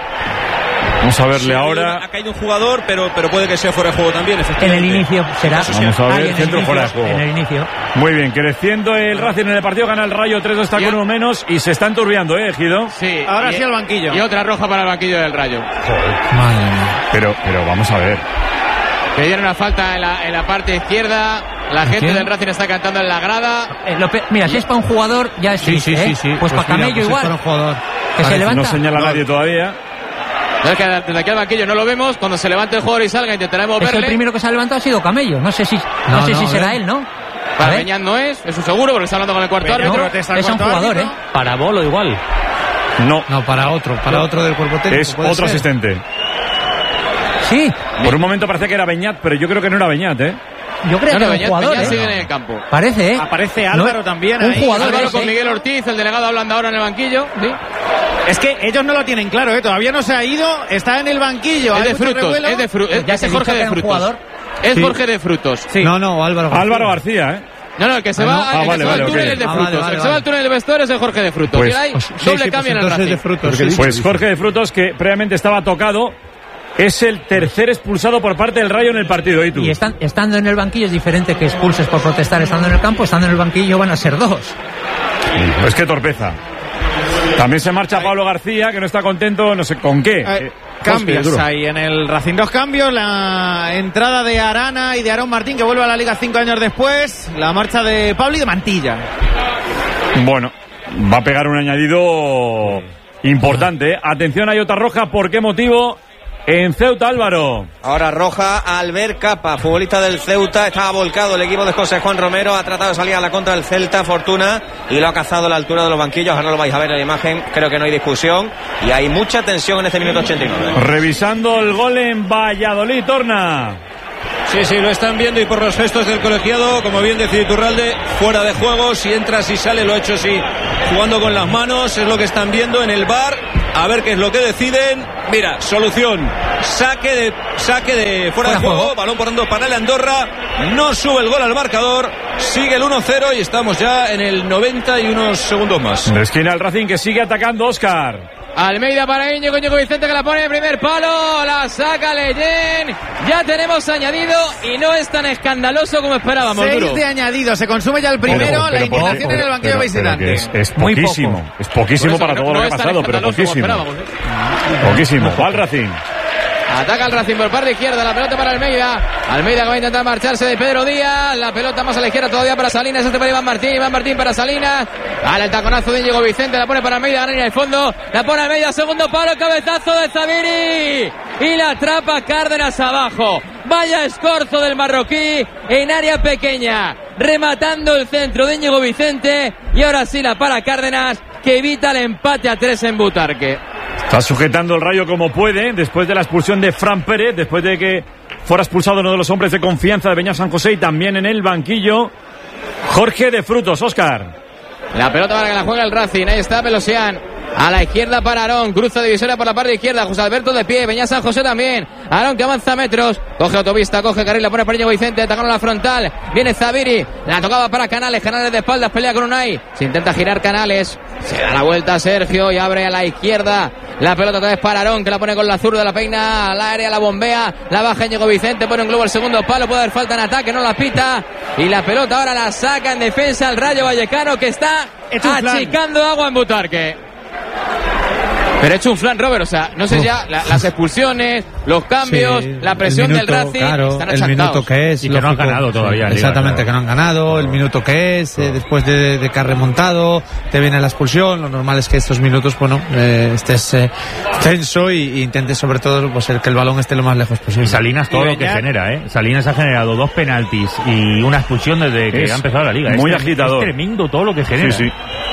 Vamos a verle
sí,
ahora.
Ha caído un jugador, pero, pero puede que sea fuera de juego también, efectivamente.
En el inicio será.
Vamos a ver,
ah,
el centro fuera de juego.
En el inicio.
Muy bien, creciendo el Racing en el partido, gana el Rayo tres dos, está con uno menos y se está enturbiando, ¿eh, Ejido?
Sí.
Ahora
y,
sí al banquillo.
Y otra roja para el banquillo del Rayo.
Joder. Madre mía. Pero, pero vamos a ver.
Le dieron una falta en la, en la parte izquierda. La gente ¿Quién? del Racing está cantando en la grada.
Eh, lo pe- mira, si es para un jugador, ya es
sí,
triste,
sí,
¿eh?
sí, sí.
Pues, pues para Camello
pues
igual.
Es para un jugador.
Que Parece, se levanta.
No señala
no.
nadie todavía.
No, es que desde aquí al banquillo no lo vemos. Cuando se levante el jugador y salga, intentaremos
es
verle.
El primero que se ha levantado ha sido Camello. No sé si, no, no sé no, si será él, ¿no?
Para Beñat no es, eso seguro, porque está hablando con el cuarto
Beñat
árbitro.
No, es un jugador, árbitro. ¿eh?
Para Bolo igual.
No.
No, para otro, para no. otro del cuerpo técnico.
Es otro ser. asistente.
Sí.
Por un momento parece que era Beñat, pero yo creo que no era Beñat, ¿eh?
Yo creo
no,
que
no,
es un jugador,
Beñat
¿eh?
sigue en el campo.
Parece, ¿eh?
Aparece Álvaro no, también
un
ahí.
Jugador
Álvaro
es,
con
¿eh?
Miguel Ortiz, el delegado hablando ahora en el banquillo. ¿Sí?
Es que ellos no lo tienen claro, ¿eh? Todavía no se ha ido, está en el banquillo.
Es de Frutos, es de Frutos.
Ya se
Jorge de Frutos.
Jugador.
Es
sí.
Jorge de Frutos.
Sí. No, no, Álvaro García.
Álvaro García, ¿eh?
No, no, el que se
ah,
va,
no. ah,
el
vale,
que se
vale,
va al túnel
okay.
es de
Ah,
Frutos.
vale, vale,
el que se va al túnel del vestuario es de Jorge de Frutos.
Pues,
y hay
pues,
doble
sí, sí,
cambio
pues
en el Racing.
De Frutos,
sí, pues Jorge de Frutos, que previamente estaba tocado, es el tercer expulsado por parte del Rayo en el partido. ¿Y tú?
Y están, estando en el banquillo es diferente que expulses por protestar estando en el campo. Estando en el banquillo van a ser dos.
Pues qué torpeza. También se marcha Pablo García, que no está contento, no sé con qué.
Eh, Cambios hay en el Racing, dos cambios, la entrada de Arana y de Aarón Martín, que vuelve a la Liga cinco años después, la marcha de Pablo y de Mantilla.
Bueno, va a pegar un añadido importante, ¿eh? Atención, hay otra roja, ¿por qué motivo? En Ceuta, Álvaro.
Ahora roja, Albert Capa, futbolista del Ceuta, estaba volcado el equipo de José Juan Romero, ha tratado de salir a la contra del Celta, Fortuna, y lo ha cazado a la altura de los banquillos. Ahora lo vais a ver en la imagen, creo que no hay discusión, y hay mucha tensión en este minuto ochenta y nueve.
Revisando el gol en Valladolid, Torna.
Sí, sí, lo están viendo, y por los gestos del colegiado, como bien decía Iturralde, fuera de juego, si entra, si sale, lo ha hecho sí, jugando con las manos, es lo que están viendo en el V A R, a ver qué es lo que deciden. Mira, solución, saque de saque de fuera, fuera de juego, juego, balón por dando para el Andorra, no sube el gol al marcador, sigue el uno cero y estamos ya en el noventa y unos segundos más.
De esquina el Racing, que sigue atacando, Óscar.
Almeida para Íñigo, Íñigo Vicente, que la pone en primer palo, la saca Leyen, ya tenemos añadido y no es tan escandaloso como esperábamos.
Seis
Duro.
de añadido, se consume ya el primero, pero, pero, la indignación en el banquillo visitante.
Es, es poquísimo, poco. es poquísimo para no, todo no lo que ha pasado, pero poquísimo. ¿eh? Poquísimo, va el Racing.
Ataca el Racing por parte izquierda, la pelota para Almeida. Almeida que va a intentar marcharse de Pedro Díaz. La pelota más a la izquierda todavía para Salinas. Este para Iván Martín. Iván Martín para Salinas. Al el taconazo de Íñigo Vicente. La pone para Almeida. Gana en el fondo. La pone Almeida. Segundo palo. Cabezazo de Zaviri. Y la atrapa Cárdenas abajo. Vaya escorzo del marroquí en área pequeña. Rematando el centro de Íñigo Vicente. Y ahora sí la para Cárdenas, que evita el empate a tres en Butarque.
Está sujetando el Rayo como puede, después de la expulsión de Fran Pérez, después de que fuera expulsado uno de los hombres de confianza de Beñat San José, y también en el banquillo Jorge de Frutos. Óscar.
La pelota para que la juega el Racing, ahí está Pelosian. A la izquierda para Aarón, cruza divisoria por la parte izquierda, José Alberto de pie, Beñat San José también. Aarón que avanza metros, coge autopista, coge carril, la pone para Íñigo Vicente, atacando la frontal. Viene Zaviri, la tocaba para Canales, Canales de espaldas, pelea con Unai. Se intenta girar Canales, se da la vuelta a Sergio y abre a la izquierda. La pelota otra vez para Aarón, que la pone con la zurda, la peina al área, la bombea, la baja Íñigo Vicente, pone un globo al segundo palo, puede haber falta en ataque, no la pita. Y la pelota ahora la saca en defensa el Rayo Vallecano, que está achicando agua en Butarque. Pero ha hecho un flan, Robert, o sea, no sé ya, la, las expulsiones, los cambios, sí, la presión minuto, del Racing,
claro,
están
el minuto que es,
y que no han ganado todavía.
Sí, exactamente, claro. Que no han ganado, el minuto que es, eh, después de, de que has remontado, te viene la expulsión, lo normal es que estos minutos, bueno, eh, estés eh, tenso y, y intentes sobre todo pues el que el balón esté lo más lejos posible.
Y Salinas todo lo que genera, ¿eh? Salinas ha generado dos penaltis y una expulsión desde que
es
ha empezado la liga.
Muy
es,
agitador.
Es tremendo todo lo que genera.
Sí, sí.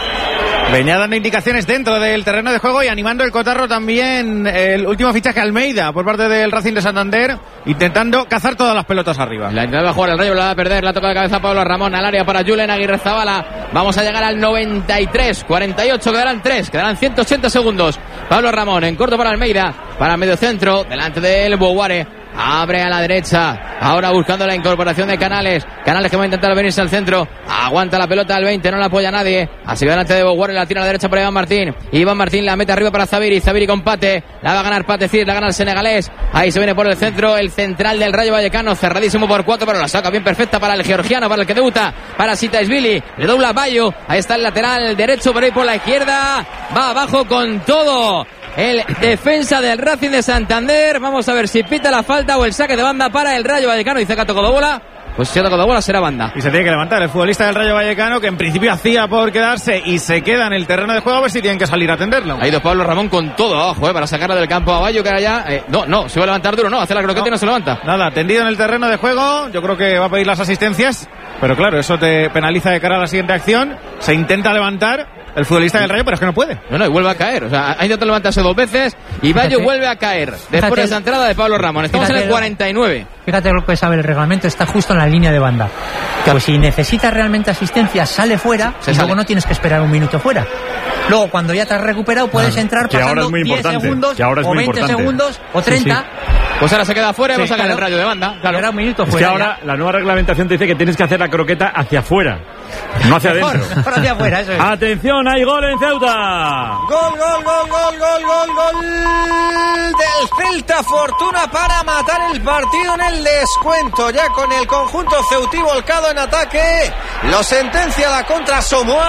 Venía dando indicaciones dentro del terreno de juego y animando el cotarro también el último fichaje Almeida por parte del Racing de Santander, intentando cazar todas las pelotas arriba.
La intentaba a jugar el Rayo, la va a perder, la toca de cabeza Pablo Ramón al área para Julen Aguirre Zabala. Vamos a llegar al noventa y tres, cuarenta y ocho, quedarán tres, quedarán ciento ochenta segundos. Pablo Ramón en corto para Almeida, para medio centro, delante del Boguare. Abre a la derecha, ahora buscando la incorporación de Canales. Canales que va a intentar venirse al centro. Aguanta la pelota al veinte, no la apoya nadie. Así que delante de Boguare, la tira a la derecha para Iván Martín. Iván Martín la mete arriba para Zaviri. Zaviri con Pate, la va a ganar Pate Cid, la gana el senegalés. Ahí se viene por el centro el central del Rayo Vallecano, cerradísimo por cuatro, pero la saca bien perfecta para el georgiano, para el que debuta, para Sitaisvili. Le dobla a Bayo, ahí está el lateral derecho, por ahí por la izquierda. Va abajo con todo el defensa del Racing de Santander. Vamos a ver si pita la falta o el saque de banda para el Rayo Vallecano. Dice que ha tocado bola. Pues si ha tocado bola será banda.
Y se tiene que levantar el futbolista del Rayo Vallecano, que en principio hacía por quedarse y se queda en el terreno de juego, a ver si tienen que salir a atenderlo.
Ha ido Pablo Ramón con todo abajo, eh, para sacarla del campo a Bayo, que era ya... Eh, no, no, se va a levantar duro, no, hace la croqueta no, y no se levanta.
Nada, tendido en el terreno de juego, yo creo que va a pedir las asistencias, pero claro, eso te penaliza de cara a la siguiente acción. Se intenta levantar el futbolista del Rayo, pero es que no puede.
No, no, y vuelve a caer. O sea, ha intentado levantarse dos veces y Bayo fíjate, vuelve a caer. Después fíjate, de esa entrada de Pablo Ramón. Estamos en el cuarenta y nueve.
Fíjate lo que sabe el reglamento, está justo en la línea de banda. Pues si necesitas realmente asistencia, sale fuera Se y sale. Luego no tienes que esperar un minuto fuera. Luego, cuando ya te has recuperado, puedes entrar
que
pasando
diez
segundos
o
veinte
importante.
segundos o treinta.
Sí, sí.
Pues ahora se queda fuera y sí, va a sacar
claro.
el Rayo de banda.
Claro, era un minuto fuera.
Es que ahora ya. La nueva reglamentación te dice que tienes que hacer la croqueta hacia afuera, no hacia
Mejor,
adentro.
Mejor hacia afuera, eso es.
Atención, hay gol en Ceuta.
Gol, gol, gol, gol, gol, gol, gol del Celta. Fortuna para matar el partido en el descuento. Ya con el conjunto ceutí volcado en ataque. Lo sentencia la contra Somoa.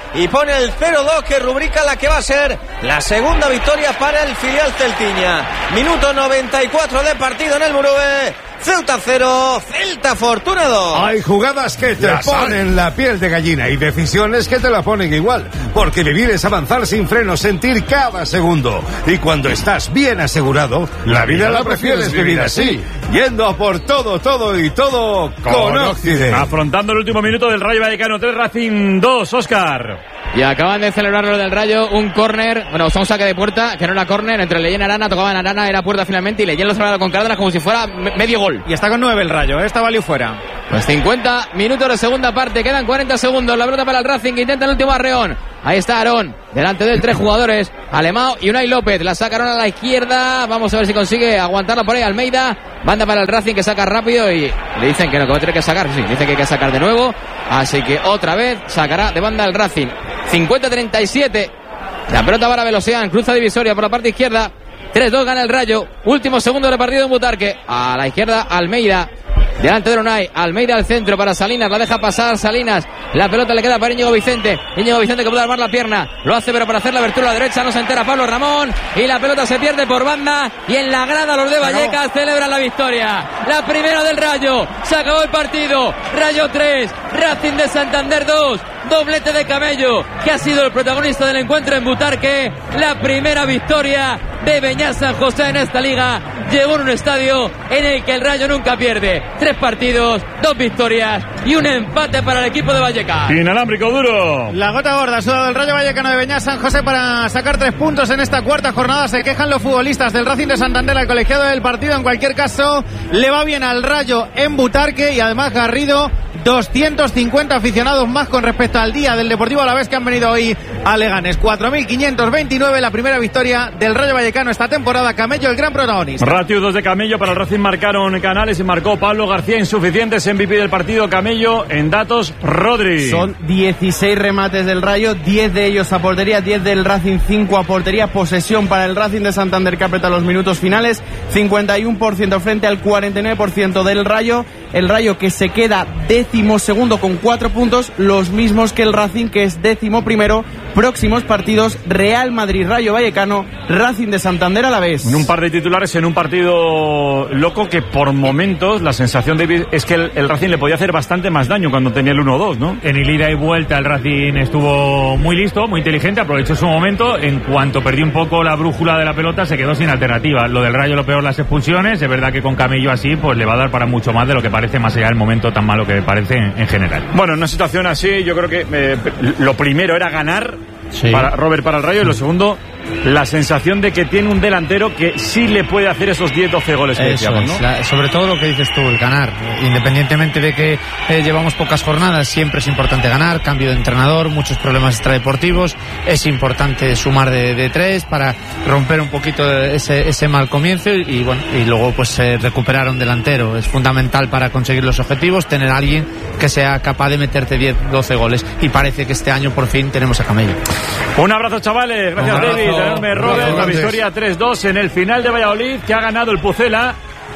y pone el cero dos que rubrica la que va a ser la segunda victoria para el filial celtiña. Minuto noventa y cuatro de partido en el Murube. Ceuta cero, Celta Fortuna dos.
Hay jugadas que te
La
ponen la piel de gallina y decisiones que te la ponen igual. Porque vivir es avanzar sin frenos, sentir cada segundo. Y cuando estás bien asegurado, la vida la prefieres vivir así. Yendo a por todo, todo y todo con Occident.
Afrontando el último minuto del Rayo Vallecano tres, Racing dos, Óscar.
Y acaban de celebrar lo del Rayo, un córner, bueno, un saque de puerta, que no era córner, entre Leyen y Arana, tocaban Arana, era puerta finalmente, y Leyen lo celebraba con Cárdenas como si fuera me- medio gol.
Y está con nueve el Rayo, ¿eh? Está valió fuera.
Pues cincuenta minutos de segunda parte, quedan cuarenta segundos, la pelota para el Racing, que intenta el último arreón. Ahí está Aarón, delante de él tres jugadores, Alemão y Unai López, la sacaron a la izquierda, vamos a ver si consigue aguantarla por ahí Almeida, banda para el Racing que saca rápido y le dicen que no, que va a tener que sacar, sí, dice que hay que sacar de nuevo, así que otra vez sacará de banda el Racing. cincuenta treinta y siete, la pelota para Velocián, cruza divisoria por la parte izquierda, tres dos gana el Rayo, último segundo de partido en Butarque, a la izquierda Almeida, delante de Unai, Almeida al centro para Salinas, la deja pasar Salinas, la pelota le queda para Íñigo Vicente, Íñigo Vicente que puede armar la pierna, lo hace pero para hacer la abertura a la derecha no se entera Pablo Ramón y la pelota se pierde por banda y en la grada los de Vallecas celebran la victoria, la primera del Rayo, se acabó el partido, Rayo tres, Racing de Santander dos, doblete de Camello, que ha sido el protagonista del encuentro en Butarque, la primera victoria de Beñat San José en esta liga, llegó en un estadio en el que el Rayo nunca pierde, tres partidos, dos victorias y un empate para el equipo de Vallecas.
Inalámbrico duro.
La gota gorda, sudado del Rayo Vallecano de Beñat San José para sacar tres puntos en esta cuarta jornada. Se quejan los futbolistas del Racing de Santander, al colegiado del partido. En cualquier caso, le va bien al Rayo en Butarque y además Garrido, doscientos cincuenta aficionados más con respecto al día del Deportivo Alavés que han venido hoy a Leganés. cuatro mil quinientos veintinueve, la primera victoria del Rayo Vallecano esta temporada. Camello, el gran protagonista.
Ratio dos de Camello para el Racing, marcaron Canales y marcó Pablo García, insuficientes, M V P del partido. Camello en datos, Rodri.
Son dieciséis remates del Rayo, diez de ellos a portería, diez del Racing, cinco a portería. Posesión para el Racing de Santander que aprieta los minutos finales, cincuenta y uno por ciento frente al cuarenta y nueve por ciento del Rayo. El Rayo que se queda décimo segundo con cuatro puntos, los mismos que el Racing que es décimo primero. Próximos partidos, Real Madrid, Rayo Vallecano, Racing de Santander a la vez.
En un par de titulares en un partido loco que por momentos la sensación de es que el, el Racing le podía hacer bastante más daño cuando tenía el uno dos, ¿no?
En el ida y vuelta el Racing estuvo muy listo, muy inteligente, aprovechó su momento. En cuanto perdió un poco la brújula de la pelota se quedó sin alternativa. Lo del Rayo, lo peor, las expulsiones. Es verdad que con Camello así pues le va a dar para mucho más de lo que parece, más allá del momento tan malo que parece en, en general.
Bueno, en una situación así yo creo que eh, lo primero era ganar.
Sí.
Para Robert, para el Rayo, y lo segundo, la sensación de que tiene un delantero que sí le puede hacer esos diez doce goles que
Eso
decíamos,
es,
¿no?
la, sobre todo lo que dices tú, el ganar. Independientemente de que eh, llevamos pocas jornadas, siempre es importante ganar. Cambio de entrenador, muchos problemas extradeportivos. Es importante sumar de, de tres para romper un poquito ese, ese mal comienzo y, y bueno, y luego pues eh, recuperar un delantero. Es fundamental para conseguir los objetivos tener a alguien que sea capaz de meterte diez doce goles. Y parece que este año por fin tenemos a Camello.
Un abrazo, chavales. Gracias,
Un abrazo.
David. Enorme, Robert. La victoria tres dos en el final de Valladolid, que ha ganado el Pucela.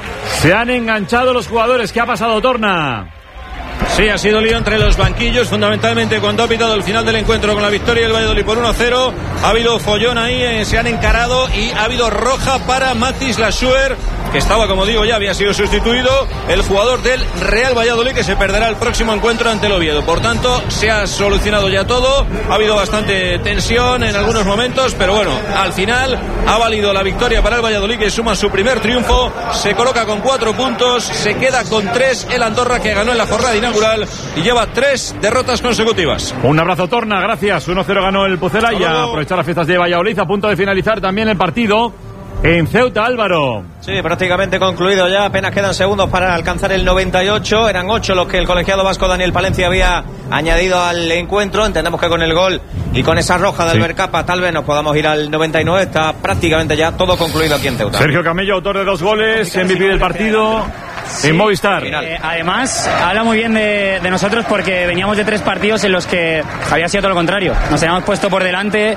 Se han enganchado los jugadores. ¿Qué ha pasado, Torna?
Sí, ha sido lío entre los banquillos, fundamentalmente cuando ha pitado el final del encuentro con la victoria del Valladolid por uno cero. Ha habido follón ahí, eh, se han encarado y ha habido roja para Matis Lassuer, que estaba, como digo, ya había sido sustituido, el jugador del Real Valladolid, que se perderá el próximo encuentro ante el Oviedo. Por tanto, se ha solucionado ya todo, ha habido bastante tensión en algunos momentos, pero bueno, al final ha valido la victoria para el Valladolid, que suma su primer triunfo, se coloca con cuatro puntos, se queda con tres el Andorra, que ganó en la jornada inaugural y lleva tres derrotas consecutivas.
Un abrazo, Torna, gracias. uno cero ganó el Pucela y a aprovechar las fiestas de Valladolid, a punto de finalizar también el partido en Ceuta, Álvaro.
Sí, prácticamente concluido ya, apenas quedan segundos para alcanzar el noventa y ocho, eran ocho los que el colegiado vasco Daniel Palencia había añadido al encuentro. Entendemos que con el gol y con esa roja del
Sí.
Bercapa tal vez nos podamos ir al noventa y nueve, está prácticamente ya todo concluido aquí en Ceuta.
Sergio Camello, autor de dos goles, M V P del partido en Movistar.
Eh, además, habla muy bien de, de nosotros porque veníamos de tres partidos en los que había sido todo lo contrario. Nos habíamos puesto por delante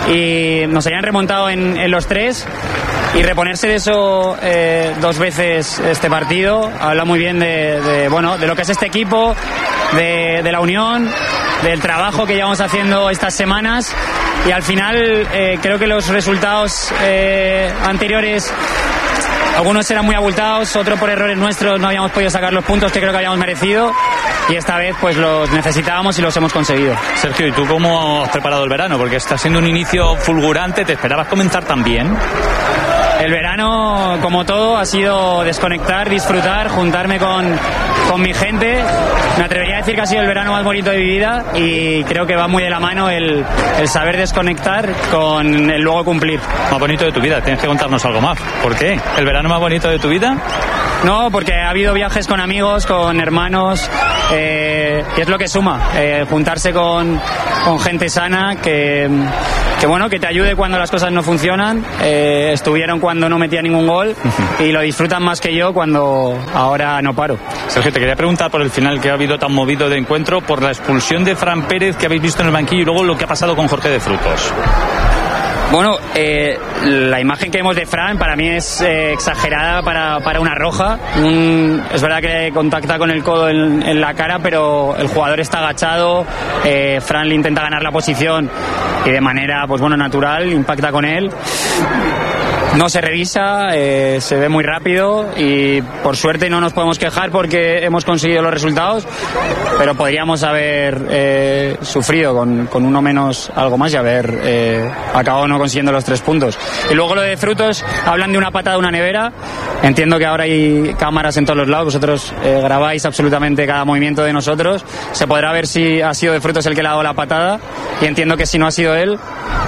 y nos habían remontado en, en los tres. Y reponerse de eso eh, dos veces este partido habla muy bien de, de, bueno, de lo que es este equipo, de, de la unión del trabajo que llevamos haciendo estas semanas y al final eh, creo que los resultados eh, anteriores, algunos eran muy abultados, otros por errores nuestros no habíamos podido sacar los puntos que creo que habíamos merecido y esta vez pues los necesitábamos y los hemos conseguido.
Sergio, ¿y tú cómo has preparado el verano? Porque está siendo un inicio fulgurante, ¿te esperabas comenzar tan bien?
El verano, como todo, ha sido desconectar, disfrutar, juntarme con, con mi gente. Me atrevería a decir que ha sido el verano más bonito de mi vida y creo que va muy de la mano el, el saber desconectar con el luego cumplir.
Más bonito de tu vida, tienes que contarnos algo más. ¿Por qué? ¿El verano más bonito de tu vida?
No, porque ha habido viajes con amigos, con hermanos, eh, que es lo que suma, eh, juntarse con, con gente sana que, que bueno, que te ayude cuando las cosas no funcionan. Eh, estuvieron cuando no metía ningún gol y lo disfrutan más que yo cuando ahora no paro.
Sergio, te quería preguntar por el final que ha habido tan movido de encuentro, por la expulsión de Fran Pérez que habéis visto en el banquillo y luego lo que ha pasado con Jorge de Frutos.
Bueno, eh, la imagen que vemos de Fran para mí es eh, exagerada para, para una roja. Un, es verdad que contacta con el codo en, en la cara, pero el jugador está agachado. Eh, Fran le intenta ganar la posición y de manera, pues bueno, natural, impacta con él. No se revisa, eh, se ve muy rápido y por suerte no nos podemos quejar porque hemos conseguido los resultados, pero podríamos haber eh, sufrido con, con uno menos algo más y haber eh, acabado no consiguiendo los tres puntos. Y luego lo de Frutos, hablan de una patada de una nevera. Entiendo que ahora hay cámaras en todos los lados, vosotros eh, grabáis absolutamente cada movimiento de nosotros. Se podrá ver si ha sido de Frutos el que le ha dado la patada y entiendo que si no ha sido él,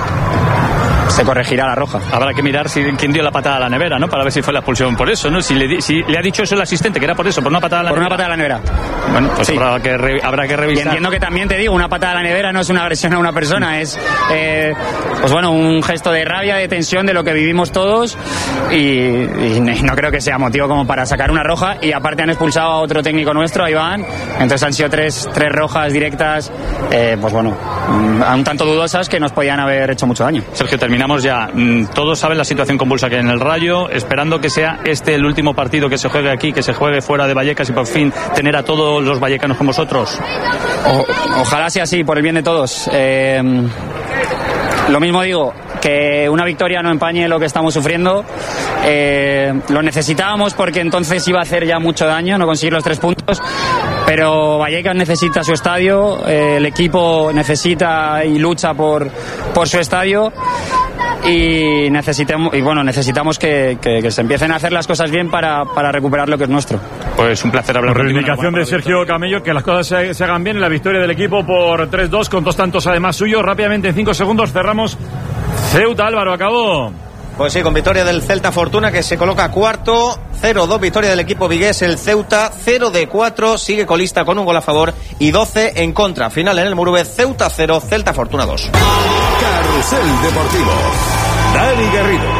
se corregirá la roja.
Habrá que mirar si, quién dio la patada a la nevera, ¿no? Para ver si fue la expulsión por eso, ¿no? Si le, si le ha dicho eso el asistente, que era por eso, por una patada a la
por
nevera.
Por una patada a la nevera.
Bueno, pues
sí.
habrá, que re, habrá que revisar.
Y entiendo que también te digo, una patada a la nevera no es una agresión a una persona, es, eh, pues bueno, un gesto de rabia, de tensión, de lo que vivimos todos y, y no creo que sea motivo como para sacar una roja y aparte han expulsado a otro técnico nuestro, a Iván, entonces han sido tres, tres rojas directas, eh, pues bueno, un tanto dudosas que nos podían haber hecho mucho daño.
Sergio, terminamos ya. Todos saben la situación convulsa que hay en el Rayo, esperando que sea este el último partido que se juegue aquí, que se juegue fuera de Vallecas y por fin tener a todos los vallecanos con vosotros.
O, ojalá sea así, por el bien de todos. Eh, lo mismo digo, que una victoria no empañe lo que estamos sufriendo. Eh, lo necesitábamos porque entonces iba a hacer ya mucho daño no conseguir los tres puntos, pero Vallecas necesita su estadio, eh, el equipo necesita y lucha por, por su estadio y necesitamos y bueno necesitamos que, que, que se empiecen a hacer las cosas bien para, para recuperar lo que es nuestro.
Pues un placer hablar
con
contigo.
Reivindicación de Sergio Camello, que las cosas se, se hagan bien en la victoria del equipo por tres dos con dos tantos además suyos. Rápidamente en cinco segundos cerramos Ceuta. Álvaro, acabó.
Pues sí, con victoria del Celta Fortuna que se coloca cuarto, cero dos victoria del equipo vigués, el Ceuta cero de cuatro, sigue colista con un gol a favor y doce en contra. Final en el Murube, Ceuta cero, Celta Fortuna dos.
Carrusel Deportivo, Dani Garrido.